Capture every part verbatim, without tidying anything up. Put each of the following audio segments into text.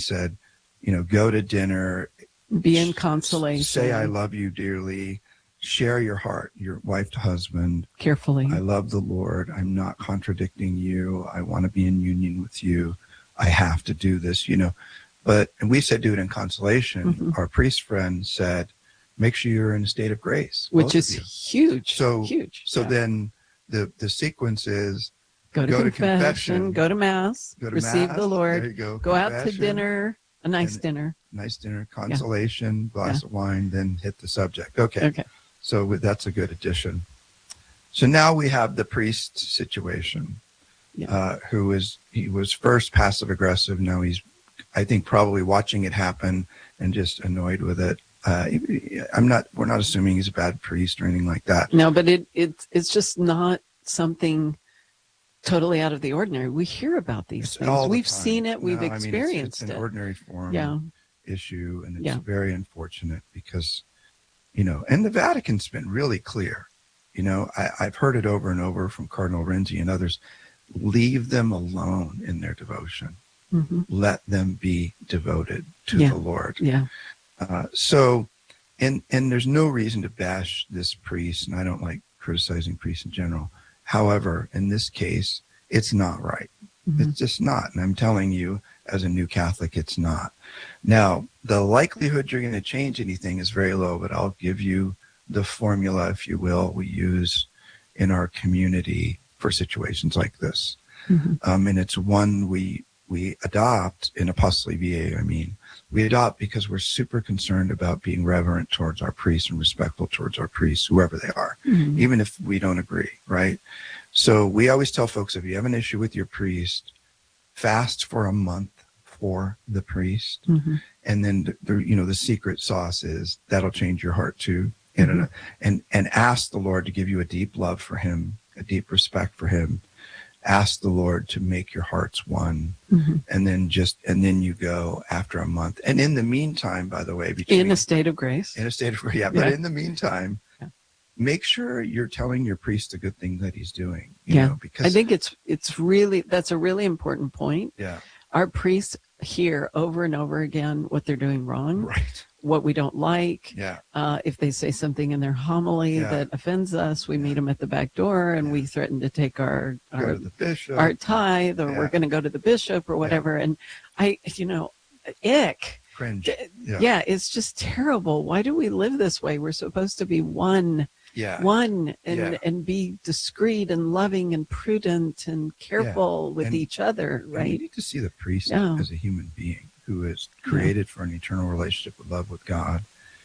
said, you know, go to dinner. Be in consolation. Say, I love you dearly. Share your heart, your wife to husband. Carefully. I love the Lord. I'm not contradicting you. I want to be in union with you. I have to do this, you know. But, and we said do it in consolation. Mm-hmm. Our priest friend said, make sure you're in a state of grace. Which is huge. So, huge. So yeah. then the, the sequence is go to, go confession, to confession, go to mass, go to receive mass, the Lord, there you go, go out to dinner, a nice and, dinner. Nice dinner, consolation, yeah. glass yeah. of wine, then hit the subject. Okay. Okay. So that's a good addition. So now we have the priest situation, yeah. uh, who is, he was first passive aggressive. Now he's, I think, probably watching it happen and just annoyed with it. Uh, I'm not, we're not assuming he's a bad priest or anything like that. No, but it, it's, it's just not something totally out of the ordinary. We hear about these it's things. We've seen it. We've no, experienced I mean, it's, it's an it. ordinary form yeah. issue, and it's yeah. very unfortunate because, you know, and the Vatican's been really clear. You know, I, I've heard it over and over from Cardinal Renzi and others. Leave them alone in their devotion. Mm-hmm. Let them be devoted to yeah. the Lord. Yeah. Uh, so, and and there's no reason to bash this priest, and I don't like criticizing priests in general. However, in this case, it's not right. Mm-hmm. It's just not. And I'm telling you, as a new Catholic, it's not. Now, the likelihood you're going to change anything is very low, but I'll give you the formula, if you will, we use in our community for situations like this. Mm-hmm. Um, and it's one we we adopt in Apostoli V A, I mean. We adopt because we're super concerned about being reverent towards our priests and respectful towards our priests, whoever they are, mm-hmm. even if we don't agree, right? So we always tell folks, if you have an issue with your priest, fast for a month for the priest. Mm-hmm. And then, the, the, you know, the secret sauce is that'll change your heart too. Mm-hmm. And, and, and ask the Lord to give you a deep love for him, a deep respect for him. Ask the Lord to make your hearts one. Mm-hmm. And then just, and then you go after a month. And in the meantime, by the way, between, in a state of grace, in a state of grace, yeah, yeah. But in the meantime, yeah. make sure you're telling your priest a good thing that he's doing. You yeah. know, because I think it's, it's really, that's a really important point. Yeah. Our priests hear over and over again what they're doing wrong. Right. What we don't like. Yeah. Uh, if they say something in their homily yeah. that offends us, we yeah. meet them at the back door and yeah. we threaten to take our our, the bishop. our tithe, or yeah. we're going to go to the bishop or whatever. Yeah. And I, you know, ick. Cringe. Yeah. yeah, it's just terrible. Why do we live this way? We're supposed to be one. Yeah. One and yeah. and be discreet and loving and prudent and careful yeah. with and, each other, right? You need to see the priest yeah. as a human being who is created yeah. for an eternal relationship with love with God.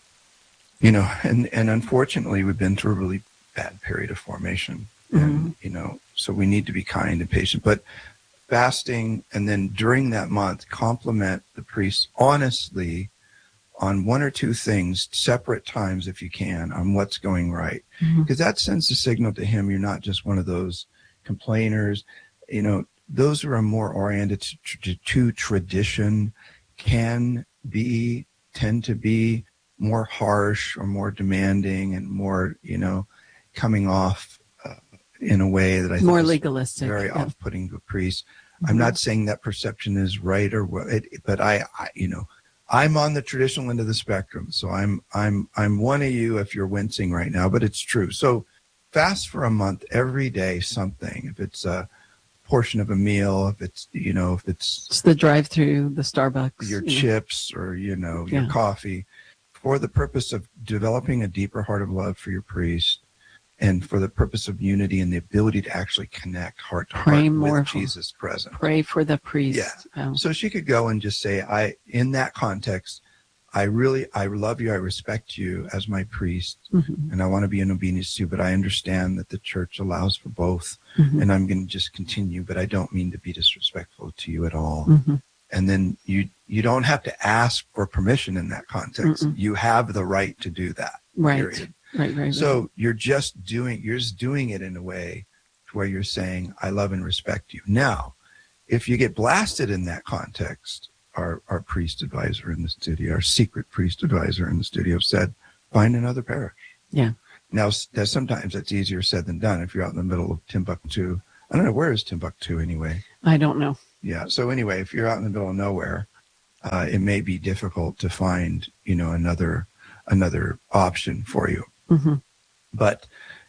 You know, and, and unfortunately, we've been through a really bad period of formation. Mm-hmm. And, you know, so we need to be kind and patient. But fasting, and then during that month, compliment the priest honestly on one or two things, separate times if you can, on what's going right. Because mm-hmm. that sends a signal to him you're not just one of those complainers. You know, those who are more oriented to, to, to tradition can be, tend to be more harsh or more demanding and more, you know, coming off uh, in a way that I think more is legalistic, very yeah. off-putting to a priest. Mm-hmm. I'm not saying that perception is right or what, it, but I, I, you know, I'm on the traditional end of the spectrum. So I'm, I'm, I'm one of you if you're wincing right now, but it's true. So fast for a month, every day, something, if it's a portion of a meal, if it's, you know, if it's, it's the drive-through, the Starbucks, your you chips know. or, you know, yeah. your coffee, for the purpose of developing a deeper heart of love for your priest and for the purpose of unity and the ability to actually connect heart to pray heart more with for, Jesus present. Pray for the priest. Yeah. Oh. So she could go and just say, I, in that context, I really, I love you. I respect you as my priest, mm-hmm. and I want to be in obedience to you, but I understand that the church allows for both, mm-hmm. and I'm going to just continue, but I don't mean to be disrespectful to you at all. Mm-hmm. And then you, you don't have to ask for permission in that context. Mm-mm. You have the right to do that. Right. Period. Right, right. So right. you're just doing, you're just doing it in a way to where you're saying, I love and respect you. Now, if you get blasted in that context, our, our priest advisor in the studio, our secret priest advisor in the studio said, find another parish. Yeah. Now, that sometimes that's easier said than done. If you're out in the middle of Timbuktu, I don't know, where is Timbuktu anyway? I don't know. Yeah. So anyway, if you're out in the middle of nowhere, uh, it may be difficult to find, you know, another another option for you. Mm-hmm. But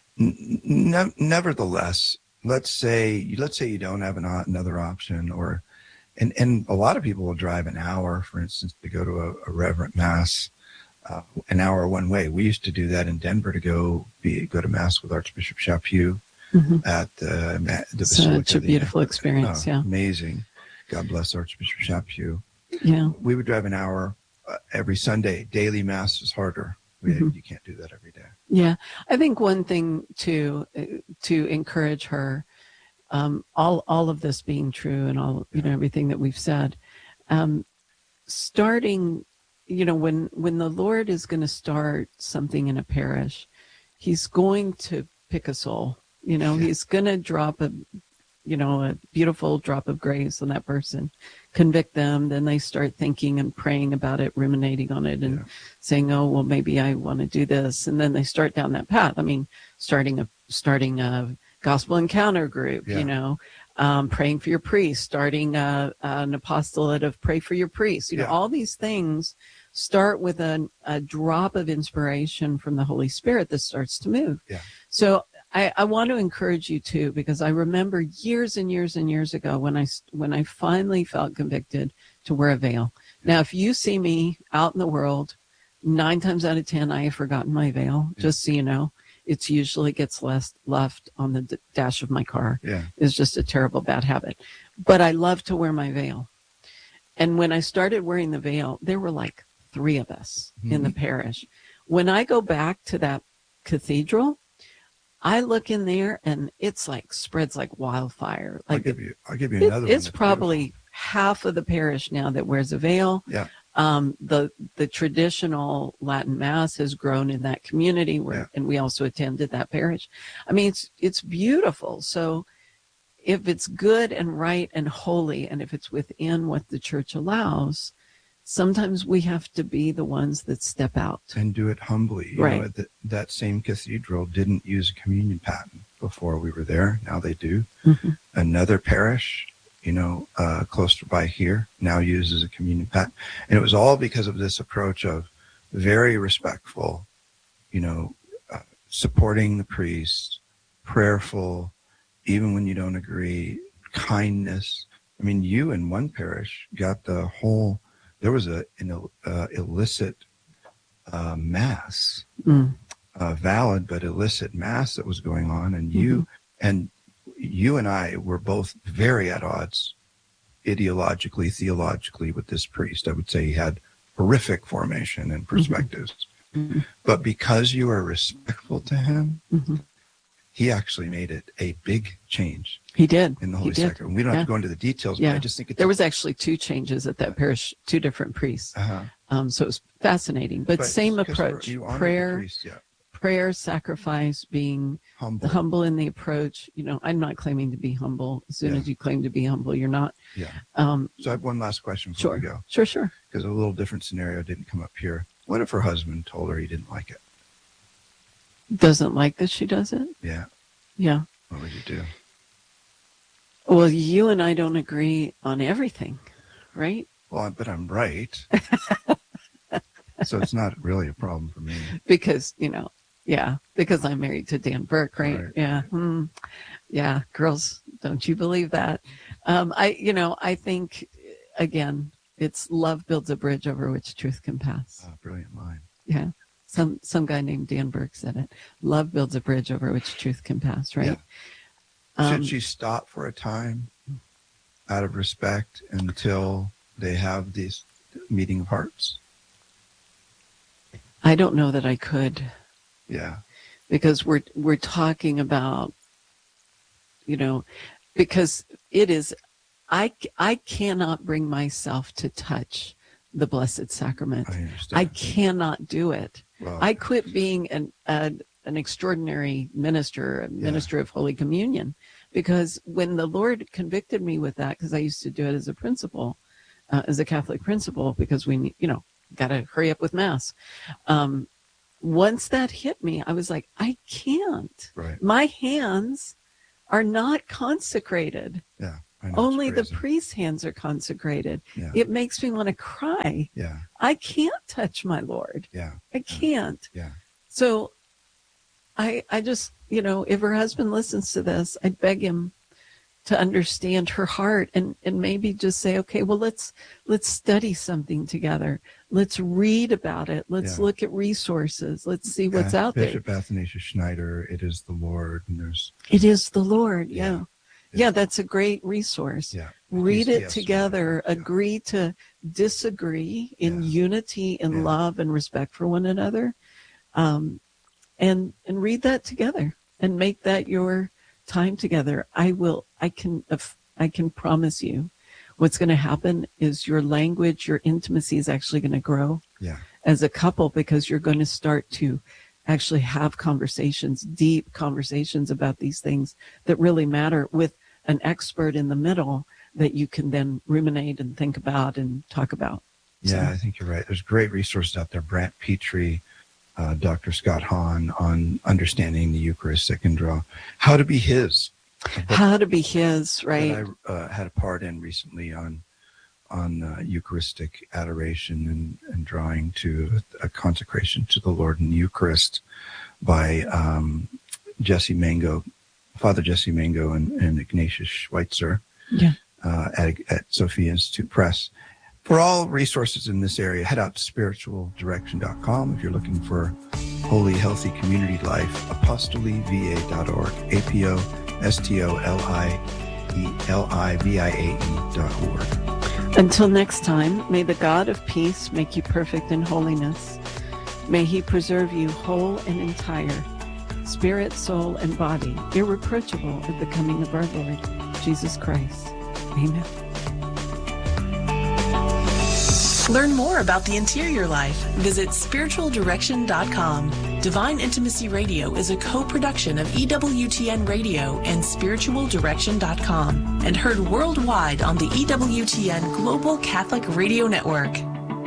n- ne- nevertheless, let's say let's say you don't have an, another option, or and and a lot of people will drive an hour, for instance, to go to a, a reverent mass, uh, an hour one way. We used to do that in Denver to go be go to mass with Archbishop Chaput Mm-hmm. at uh, the Basilica. Such a beautiful the, experience. oh, Yeah. Amazing. God bless Archbishop Chaput. Yeah. We would drive an hour uh, every Sunday. Daily mass is harder. We, Mm-hmm. You can't do that every day. Yeah. I think one thing to to encourage her, um, all all of this being true and all, you know, everything that we've said, um, starting, you know, when when the Lord is going to start something in a parish, he's going to pick a soul. You know, Yeah. he's going to drop a, you know, a beautiful drop of grace on that person, convict them. Then they start thinking and praying about it, ruminating on it, and Yeah. saying, "Oh, well, maybe I want to do this." And then they start down that path. I mean, starting a starting a gospel encounter group, Yeah. you know, um, praying for your priest, starting a, an apostolate of pray for your priest. You know, Yeah. all these things start with a, a drop of inspiration from the Holy Spirit that starts to move. Yeah. So I, I want to encourage you too, because I remember years and years and years ago when I when I finally felt convicted to wear a veil. Now, if you see me out in the world, nine times out of ten, I have forgotten my veil. Yeah. Just so you know, it's usually gets left left on the d- dash of my car. Yeah. It's just a terrible bad habit. But I love to wear my veil. And when I started wearing the veil, there were like three of us Mm-hmm. in the parish. When I go back to that cathedral, I look in there and it's like spreads like wildfire. Like I'll give you, I'll give you it, another it's one. probably Beautiful. half of the parish now that wears a veil. Yeah. Um, the the traditional Latin Mass has grown in that community where, Yeah. and we also attended that parish. I mean, it's it's beautiful. So if it's good and right and holy, and if it's within what the church allows, sometimes we have to be the ones that step out. And do it humbly. You Right. know, that, that same cathedral didn't use a communion paten before we were there. Now they do. Mm-hmm. Another parish, you know, uh, close by here now uses a communion paten. And it was all because of this approach of very respectful, you know, uh, supporting the priest, prayerful, even when you don't agree, kindness. I mean, you in one parish got the whole, there was a, an uh, illicit uh, mass, Mm. uh, valid but illicit mass that was going on. And you, mm-hmm. and you and I were both very at odds ideologically, theologically with this priest. I would say he had horrific formation and perspectives. Mm-hmm. But because you are respectful to him, mm-hmm. he actually made it a big change. He did. In the Holy he did. Sacrament. We don't yeah. have to go into the details, yeah. but I just think it's... There was actually two changes at that parish, two different priests. Uh-huh. Um, so it was fascinating, but, but same approach. Prayer, priest, yeah. prayer, sacrifice, being humble. humble in the approach. You know, I'm not claiming to be humble. As soon yeah. as you claim to be humble, you're not. Yeah. Um, so I have one last question before sure. we go. Sure, sure. Because a little different scenario didn't come up here. What if her husband told her he didn't like it? Doesn't like that she does it? Yeah. Yeah. What would you do? Well, you and I don't agree on everything, right? Well, but I'm right. So it's not really a problem for me. Because, you know, yeah, because I'm married to Dan Burke, right? right. Yeah. Mm, yeah. Girls, don't you believe that? Um, I, you know, I think, again, it's love builds a bridge over which truth can pass. Oh, brilliant line. Yeah. Some some guy named Dan Burke said it. Love builds a bridge over which truth can pass, right? Yeah. Should Um, she stop for a time out of respect until they have this meeting of hearts? I don't know that I could. Yeah. Because we're we're talking about, you know, because it is, I, I cannot bring myself to touch the Blessed Sacrament. I understand. I cannot do it. Well, I quit being an a, an extraordinary minister, a minister yeah. of Holy Communion, because when the Lord convicted me with that, because I used to do it as a principal, uh, as a Catholic principal, because we, you know, got to hurry up with Mass. Um, once that hit me, I was like, I can't. Right. My hands are not consecrated. Yeah. I know, Only it's the crazy. priest's hands are consecrated. Yeah. It makes me want to cry. Yeah. I can't touch my Lord. Yeah. I can't. Yeah. So I I just, you know, if her husband listens to this, I'd beg him to understand her heart and, and maybe just say, okay, well, let's let's study something together. Let's read about it. Let's Yeah. look at resources. Let's see what's Yeah. out Bishop there. Athanasius Schneider, It Is the Lord, and there's It is the Lord. Yeah. Yeah. Yeah, that's a great resource. yeah. Read He's- it he has together, so much, yeah. agree to disagree in Yeah. unity and Yeah. love and respect for one another. Um, and and read that together and make that your time together. I will I can I can promise you what's going to happen is your language, your intimacy is actually going to grow Yeah. as a couple because you're going to start to actually have conversations, deep conversations about these things that really matter with an expert in the middle that you can then ruminate and think about and talk about. Yeah, So- I think you're right. There's great resources out there. Brant Petrie, uh, Doctor Scott Hahn on understanding the Eucharistic and draw how to be his. a book How to be his, right? that I uh, had a part in recently on on uh, Eucharistic adoration and, and drawing to a consecration to the Lord in the Eucharist by um, Jesse Mango, Father Jesse Mango and, and Ignatius Schweitzer Yeah. uh, at, at Sophia Institute Press. For all resources in this area, head out to spiritual direction dot com if you're looking for holy, healthy community life, apostoli v a dot org, A P O S T O L I E L I V I A E dot org. Until next time, may the God of peace make you perfect in holiness. May he preserve you whole and entire, spirit, soul, and body, irreproachable at the coming of our Lord Jesus Christ. Amen. Learn more about the interior life. Visit spiritual direction dot com. Divine Intimacy Radio is a co-production of E W T N Radio and spiritual direction dot com and heard worldwide on the E W T N Global Catholic Radio Network.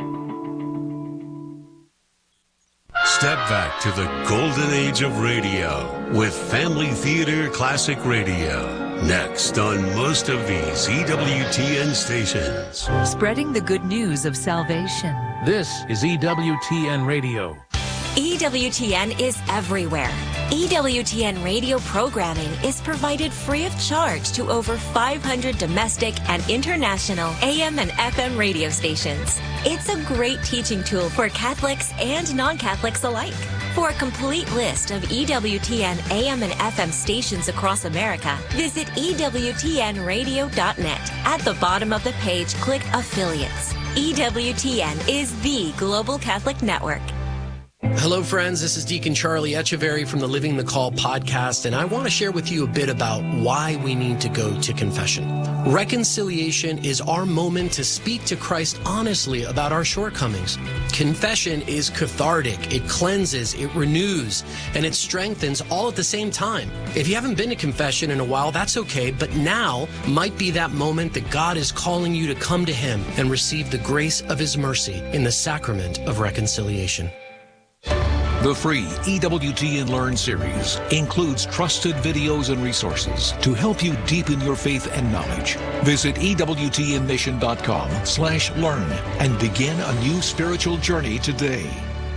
Step back to the golden age of radio with Family Theater Classic Radio. Next on most of these E W T N stations. Spreading the good news of salvation. This is E W T N Radio. E W T N is everywhere. E W T N radio programming is provided free of charge to over five hundred domestic and international A M and F M radio stations. It's a great teaching tool for Catholics and non-Catholics alike. For a complete list of E W T N A M and F M stations across America, visit E W T N radio dot net. At the bottom of the page, click Affiliates. E W T N is the Global Catholic Network. Hello, friends. This is Deacon Charlie Echeverry from the Living the Call podcast, and I want to share with you a bit about why we need to go to confession. Reconciliation is our moment to speak to Christ honestly about our shortcomings. Confession is cathartic. It cleanses, it renews, and it strengthens all at the same time. If you haven't been to confession in a while, that's okay, but now might be that moment that God is calling you to come to Him and receive the grace of His mercy in the sacrament of reconciliation. The free E W T N Learn series includes trusted videos and resources to help you deepen your faith and knowledge. Visit E W T N mission dot com slash learn and begin a new spiritual journey today.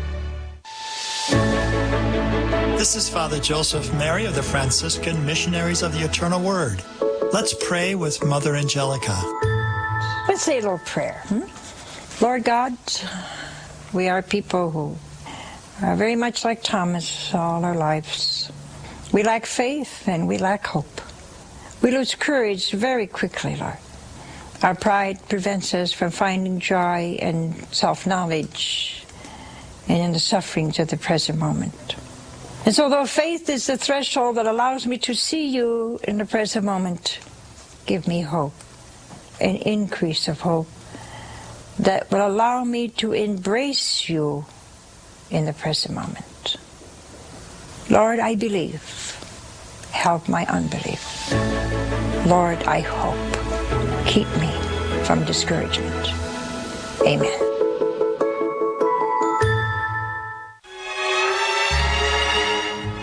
This is Father Joseph Mary of the Franciscan Missionaries of the Eternal Word. Let's pray with Mother Angelica. Let's say a little prayer. Hmm? Lord God, we are people who are very much like Thomas all our lives. We lack faith and we lack hope. We lose courage very quickly, Lord. Our pride prevents us from finding joy and self-knowledge and in the sufferings of the present moment. And so though faith is the threshold that allows me to see you in the present moment, give me hope, an increase of hope that will allow me to embrace you in the present moment. Lord, I believe. Help my unbelief. Lord, I hope. Keep me from discouragement. Amen. Hello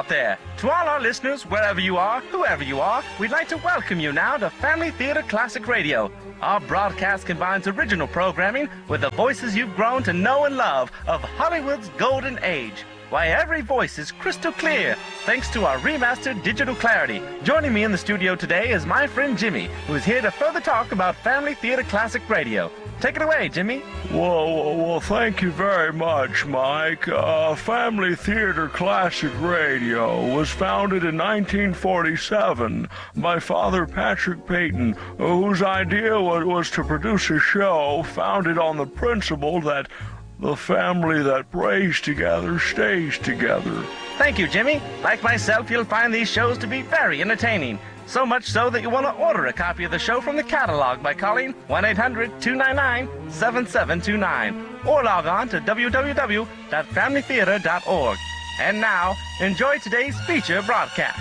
out there. To all our listeners, wherever you are, whoever you are, we'd like to welcome you now to Family Theater Classic Radio. Our broadcast combines original programming with the voices you've grown to know and love of Hollywood's golden age. Why, every voice is crystal clear, thanks to our remastered digital clarity. Joining me in the studio today is my friend Jimmy, who is here to further talk about Family Theater Classic Radio. Take it away, Jimmy. Well, well, well thank you very much, Mike. Uh, Family Theater Classic Radio was founded in nineteen forty-seven by Father Patrick Peyton, whose idea was, was to produce a show founded on the principle that the family that prays together stays together. Thank you, Jimmy. Like myself, you'll find these shows to be very entertaining. So much so that you want to order a copy of the show from the catalog by calling one eight hundred two nine nine seven seven two nine or log on to w w w dot family theater dot org. And now, enjoy today's feature broadcast.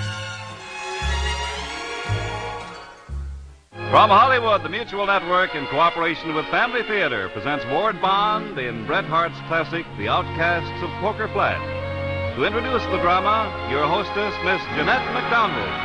From Hollywood, the Mutual Network, in cooperation with Family Theater, presents Ward Bond in Bret Hart's classic, The Outcasts of Poker Flat. To introduce the drama, your hostess, Miss Jeanette MacDonald.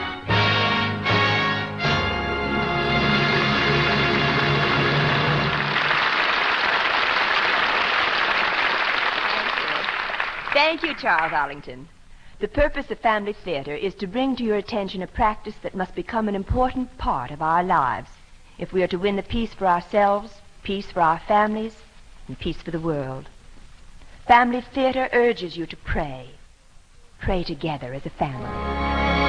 Thank you, Charles Arlington. The purpose of Family Theater is to bring to your attention a practice that must become an important part of our lives if we are to win the peace for ourselves, peace for our families, and peace for the world. Family Theater urges you to pray. Pray together as a family.